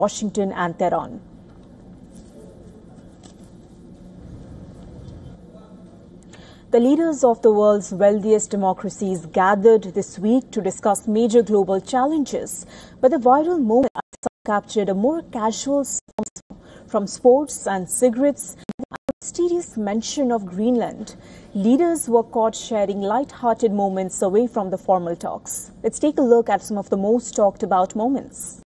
Washington and Tehran. The leaders of the world's wealthiest democracies gathered this week to discuss major global challenges, but the viral moment captured a more casual from sports and cigarettes and the mysterious mention of Greenland. Leaders were caught sharing light-hearted moments away from the formal talks. Let's take a look at some of the most talked about moments.